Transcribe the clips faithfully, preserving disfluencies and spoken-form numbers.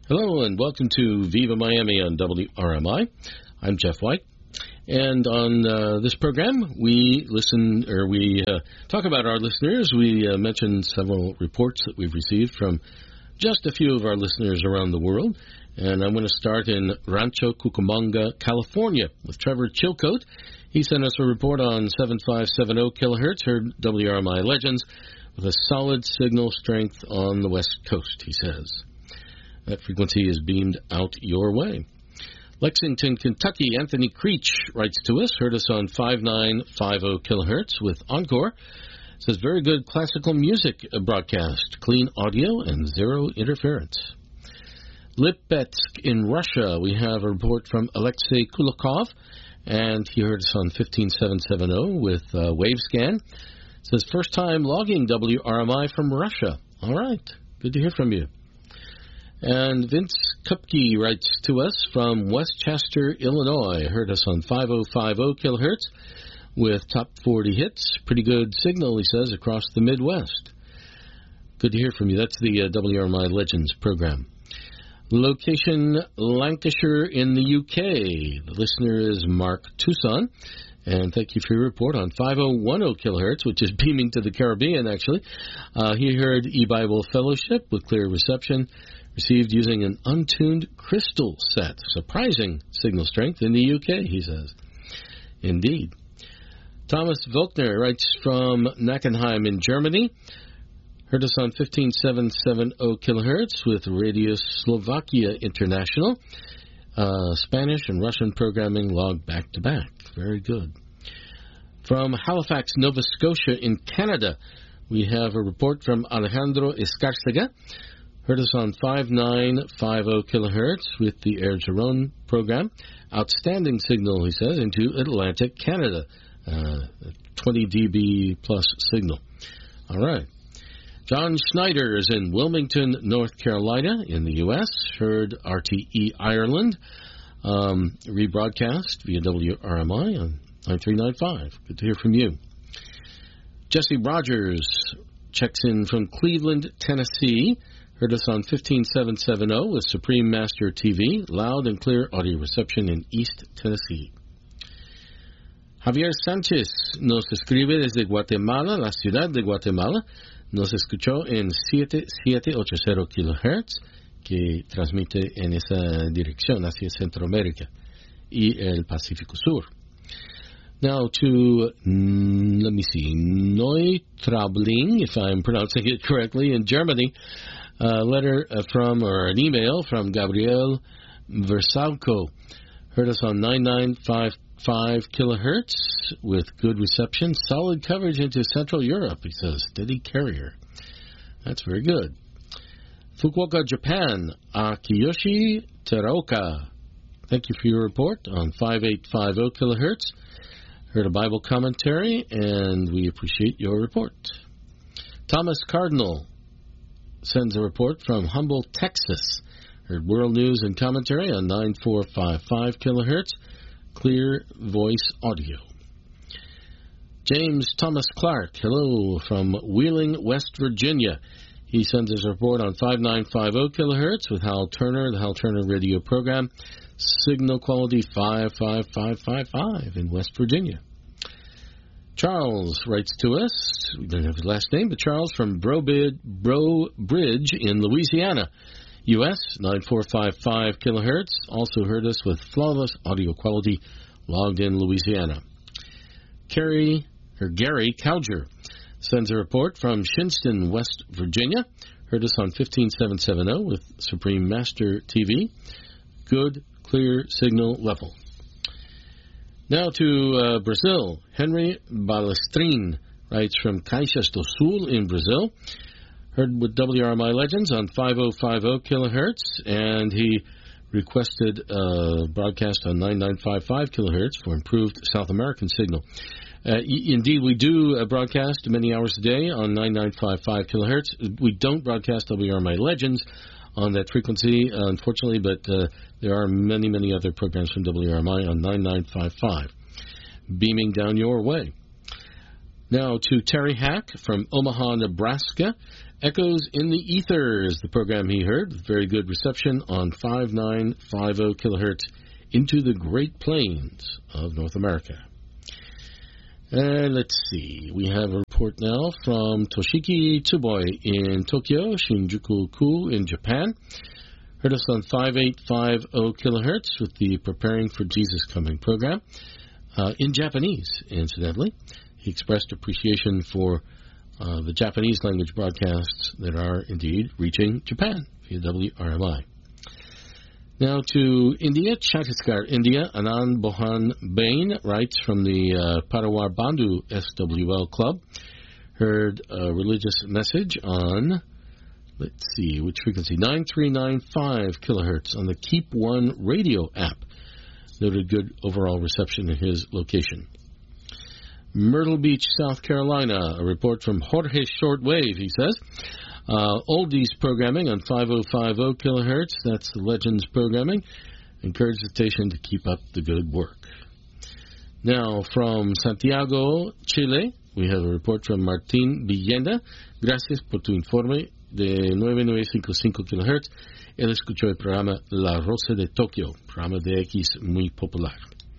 Hello and welcome to Viva Miami on W R M I. I'm Jeff White, and on uh, this program we listen or we uh, talk about our listeners. We uh, mention several reports that we've received from just a few of our listeners around the world, and I'm going to start in Rancho Cucamonga, California, with Trevor Chilcote. He sent us a report on seven five seven zero kilohertz, heard W R M I Legends, with a solid signal strength on the west coast, he says. That frequency is beamed out your way. Lexington, Kentucky, Anthony Creech writes to us, heard us on five nine five zero kilohertz with Encore. Says, very good classical music broadcast, clean audio and zero interference. Lipetsk in Russia, we have a report from Alexei Kulikov, and he heard us on fifteen seven seven zero with uh, Wavescan. Says, first time logging W R M I from Russia. All right, good to hear from you. And Vince Kupke writes to us from Westchester, Illinois. Heard us on five oh five zero kilohertz with top forty hits. Pretty good signal, he says, across the Midwest. Good to hear from you. That's the uh, W R M I Legends program. Location, Lancashire in the U K. The listener is Mark Tucson. And thank you for your report on five oh one zero kilohertz, which is beaming to the Caribbean, actually. Uh, he heard E-Bible Fellowship with clear reception, received using an untuned crystal set. Surprising signal strength in the U K, he says. Indeed. Thomas Volkner writes from Nackenheim in Germany. Heard us on fifteen seven seven zero kilohertz with Radio Slovakia International. Uh, Spanish and Russian programming logged back-to-back. Very good. From Halifax, Nova Scotia in Canada, we have a report from Alejandro Escarcega. Heard us on five nine five zero kilohertz with the Air Giron program. Outstanding signal, he says, into Atlantic Canada. Uh, twenty D B plus signal. All right. John Schneider is in Wilmington, North Carolina, in the U S. Heard R T E Ireland um, rebroadcast via W R M I on nine three nine five. Good to hear from you. Jesse Rogers checks in from Cleveland, Tennessee. Heard us on fifteen seven seven zero with Supreme Master T V. Loud and clear audio reception in East Tennessee. Javier Sánchez nos escribe desde Guatemala, la ciudad de Guatemala. Nos escuchó en siete siete ocho cero kilohertz, que transmite en esa dirección hacia Centroamérica y el Pacífico Sur. Now to, mm, let me see, Neutraubling, if I'm pronouncing it correctly, in Germany. A letter from, or an email from Gabriel Versalco. Heard us on nine nine five five kilohertz with good reception. Solid coverage into Central Europe, he says. Steady carrier. That's very good. Fukuoka, Japan. Akiyoshi Teraoka. Thank you for your report on five eight five zero kilohertz. Heard a Bible commentary, and we appreciate your report. Thomas Cardinal sends a report from Humboldt, Texas. Heard world news and commentary on nine four five five kilohertz. Clear voice audio. James Thomas Clark, hello, from Wheeling, West Virginia. He sends us a report on five nine five zero kilohertz with Hal Turner, the Hal Turner radio program. Signal quality five five five five five in West Virginia. Charles writes to us, we don't have his last name, but Charles from Bro, Bro Bridge in Louisiana, U S, nine four five five kilohertz. Also heard us with flawless audio quality, logged in Louisiana. Carrie, or Gary Cowger sends a report from Shinston, West Virginia. Heard us on fifteen seven seven zero with Supreme Master T V. Good, clear signal level. Now to uh, Brazil. Henry Balestrin writes from Caxias do Sul in Brazil. Heard with W R M I Legends on five oh five zero kilohertz, and he requested a broadcast on nine nine five five kilohertz for improved South American signal. Uh, indeed, we do uh, broadcast many hours a day on nine nine five five kilohertz. We don't broadcast W R M I Legends on that frequency, uh, unfortunately, but uh, there are many, many other programs from W R M I on nine nine five five, beaming down your way. Now to Terry Hack from Omaha, Nebraska, Echoes in the Ether is the program he heard. Very good reception on five nine five zero kilohertz into the Great Plains of North America. And let's see, we have a report now from Toshiki Tsuboi in Tokyo, Shinjuku-ku in Japan. Heard us on five eight five zero kilohertz with the Preparing for Jesus Coming program, uh, in Japanese, incidentally. He expressed appreciation for uh, the Japanese language broadcasts that are indeed reaching Japan via W R M I. Now to India, Chhattisgarh, India. Anand Bohan Bain writes from the uh, Parawar Bandhu S W L Club. Heard a religious message on, let's see, which frequency? nine three nine five kilohertz on the Keep One radio app. Noted good overall reception in his location. Myrtle Beach, South Carolina. A report from Jorge Shortwave, he says. Uh, oldies programming on five oh five zero kilohertz. That's the Legends programming. Encourage the station to keep up the good work. Now, from Santiago, Chile, we have a report from Martín Villenda. Gracias por tu informe de nueve nueve cinco cinco kilohertz. Él escuchó el programa La Rosa de Tokio, programa de X muy popular.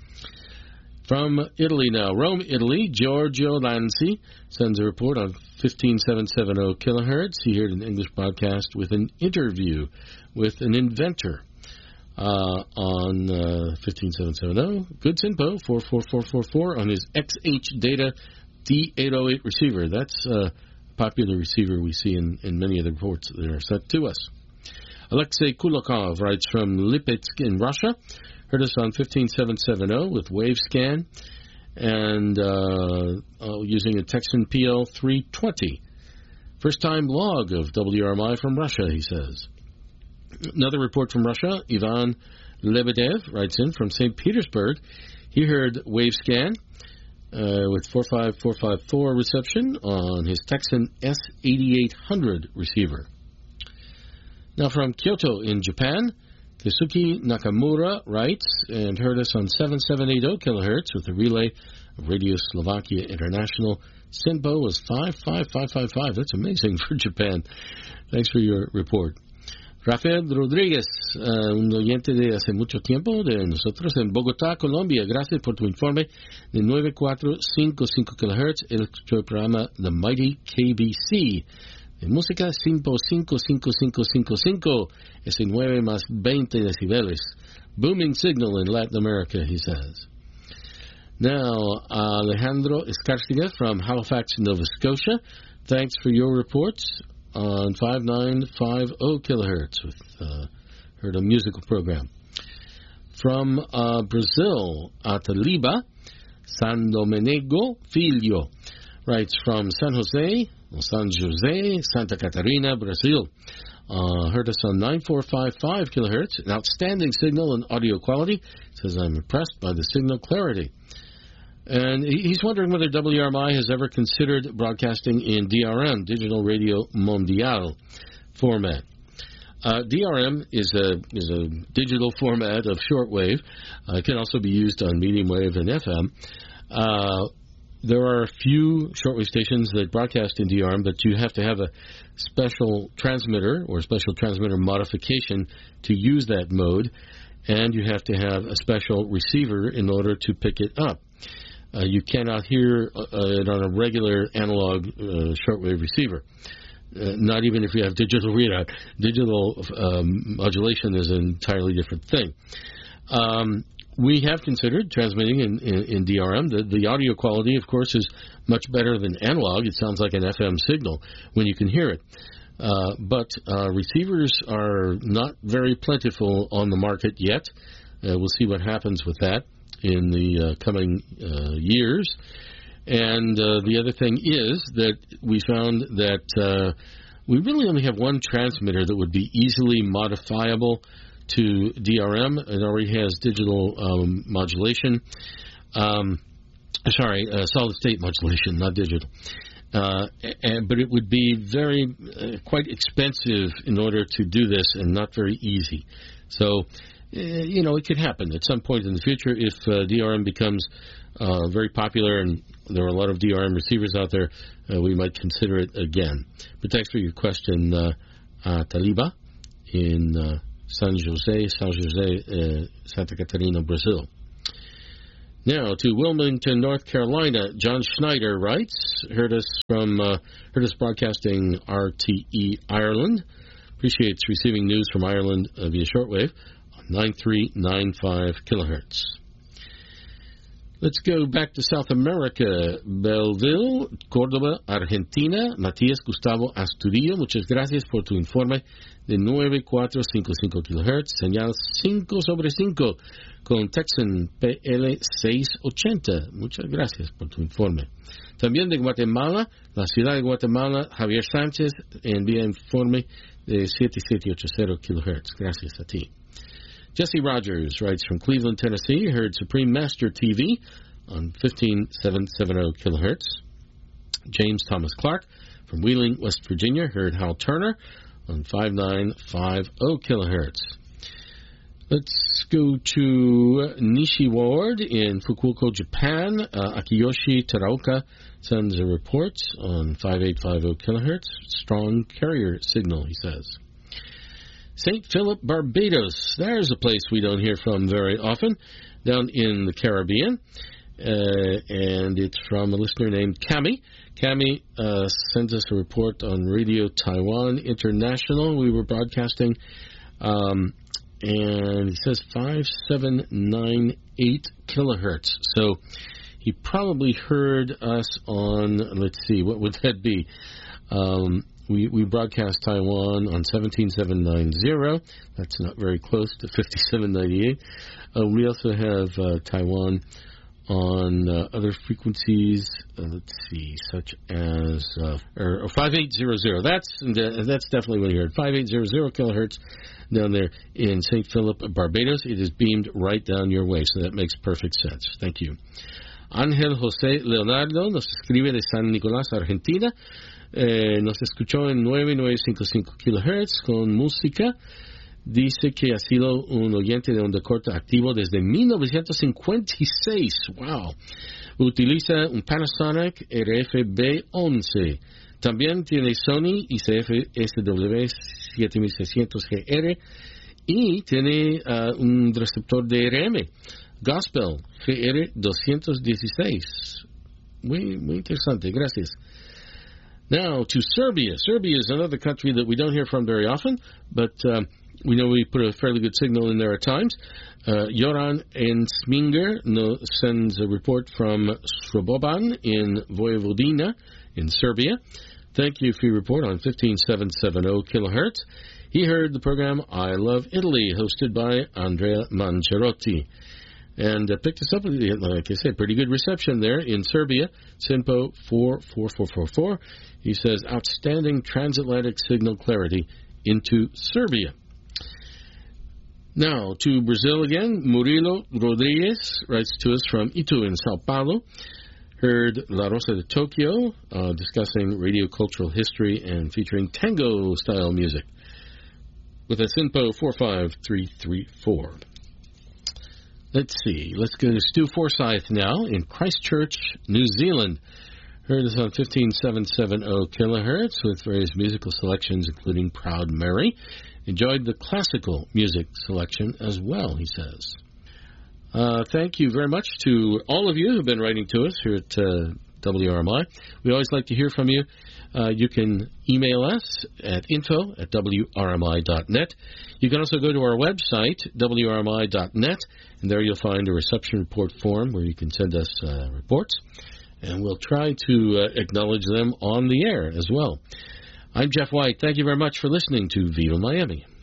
From Italy now, Rome, Italy, Giorgio Lanzi sends a report on fifteen seven seven zero kilohertz. He heard an English broadcast with an interview with an inventor uh, on uh, fifteen seven seven zero. Good Sinpo, four four four four four on his X H Data D eight oh eight receiver. That's a popular receiver we see in, in many of the reports that are sent to us. Alexei Kulakov writes from Lipetsk in Russia. Heard us on fifteen seven seven zero with WaveScan and uh, uh, using a Texan P L three twenty. First time log of W R M I from Russia, he says. Another report from Russia, Ivan Lebedev writes in from Saint Petersburg. He heard WaveScan uh, with four five four five four reception on his Texan S eighty-eight hundred receiver. Now from Kyoto in Japan, Keisuke Nakamura writes and heard us on seven seven eight zero kilohertz with a relay of Radio Slovakia International. Sinpo was five five five five five. That's amazing for Japan. Thanks for your report. Rafael Rodríguez, uh, un oyente de hace mucho tiempo de nosotros en Bogotá, Colombia. Gracias por tu informe de nueve cuatro cinco cinco kilohertz. Él escuchó el programa The Mighty K B C. De música cinco cinco cinco cinco cinco cinco, ese nueve más veinte decibeles. Booming signal in Latin America, he says. Now, Alejandro Escarcega from Halifax, Nova Scotia. Thanks for your reports on five nine five zero kilohertz with uh, heard a musical program. From uh, Brazil, Ataliba, San Domenico Filho writes from San Jose, San Jose, Santa Catarina, Brazil. Uh, heard us on nine four five five kilohertz, an outstanding signal and audio quality. Says, I'm impressed by the signal clarity. And he's wondering whether W R M I has ever considered broadcasting in D R M, Digital Radio Mondial format. Uh, D R M is a is a digital format of shortwave. Uh, it can also be used on medium wave and F M. Uh, There are a few shortwave stations that broadcast in D R M, but you have to have a special transmitter or special transmitter modification to use that mode, and you have to have a special receiver in order to pick it up. Uh, you cannot hear uh, it on a regular analog uh, shortwave receiver, uh, not even if you have digital readout. Digital um, modulation is an entirely different thing. Um, We have considered transmitting in, in, in D R M. The, the audio quality, of course, is much better than analog. It sounds like an F M signal when you can hear it. Uh, but uh, receivers are not very plentiful on the market yet. Uh, we'll see what happens with that in the uh, coming uh, years. And uh, the other thing is that we found that uh, we really only have one transmitter that would be easily modifiable to D R M. It already has digital um, modulation. Um, sorry, uh, solid-state modulation, not digital. Uh, and, but it would be very, uh, quite expensive in order to do this and not very easy. So, uh, you know, it could happen at some point in the future if uh, D R M becomes uh, very popular and there are a lot of D R M receivers out there. Uh, we might consider it again. But thanks for your question, uh, uh, Taliba, in uh, San Jose, San Jose, uh, Santa Catarina, Brazil. Now to Wilmington, North Carolina. John Schneider writes, heard us from uh, heard us broadcasting R T E Ireland. Appreciates receiving news from Ireland uh, via shortwave on nine three nine five kilohertz. Let's go back to South America. Belleville, Córdoba, Argentina. Matías Gustavo Astudillo, muchas gracias por tu informe de nueve cuatro cinco cinco kilohertz, señal cinco sobre cinco con Texan P L seiscientos ochenta. Muchas gracias por tu informe. También de Guatemala, la ciudad de Guatemala, Javier Sánchez envía informe de siete siete ocho cero kilohertz. Gracias a ti. Jesse Rogers writes from Cleveland, Tennessee, heard Supreme Master T V on fifteen seven seventy kilohertz. James Thomas Clark from Wheeling, West Virginia, heard Hal Turner on five nine five zero kilohertz. Let's go to Nishi Ward in Fukuoka, Japan. Uh, Akiyoshi Teraoka sends a report on five eight five zero kilohertz. Strong carrier signal, he says. Saint Philip, Barbados. There's a place we don't hear from very often, down in the Caribbean. Uh, and it's from a listener named Cami. Cami uh, sends us a report on Radio Taiwan International. We were broadcasting, um, and he says five seven nine eight kilohertz. So he probably heard us on, let's see, what would that be? Um, We, we broadcast Taiwan on seventeen seven ninety. That's not very close to fifty-seven ninety-eight. Uh, we also have uh, Taiwan on uh, other frequencies, uh, let's see, such as uh, or, or five eight hundred. That's that's definitely what you heard. five eight hundred kilohertz down there in Saint Philip, Barbados. It is beamed right down your way, so that makes perfect sense. Thank you. Ángel José Leonardo nos escribe de San Nicolás, Argentina. Eh, nos escuchó en nueve nueve cinco cinco kilohertz con música. Dice que ha sido un oyente de onda corta activo desde mil novecientos cincuenta y seis. Wow. Utiliza un Panasonic R F B once. También tiene Sony I C F S W siete mil seiscientos G R y tiene uh, un receptor de R M Gospel G R doscientos dieciséis. Muy, muy interesante. Gracias. Now to Serbia. Serbia is another country that we don't hear from very often, but um, we know we put a fairly good signal in there at times. Uh, Joran Ensminger no, sends a report from Slobodan in Vojvodina in Serbia. Thank you for your report on fifteen seven seventy kilohertz. He heard the program I Love Italy, hosted by Andrea Mangerotti. And uh, picked us up, like I said, pretty good reception there in Serbia. Simpo four four four four four. He says, outstanding transatlantic signal clarity into Serbia. Now, to Brazil again. Murilo Rodriguez writes to us from Itu in Sao Paulo. Heard La Rosa de Tokyo uh, discussing radio cultural history and featuring tango-style music with a SINPO four five three three four. Let's see. Let's go to Stu Forsyth now in Christchurch, New Zealand. Heard us on fifteen seven seventy kilohertz with various musical selections, including Proud Mary. Enjoyed the classical music selection as well, he says. Uh, thank you very much to all of you who have been writing to us here at uh, W R M I. We always like to hear from you. Uh, you can email us at info at W R M I dot net. You can also go to our website, W R M I dot net, and there you'll find a reception report form where you can send us uh, reports, and we'll try to uh, acknowledge them on the air as well. I'm Jeff White. Thank you very much for listening to Viva Miami.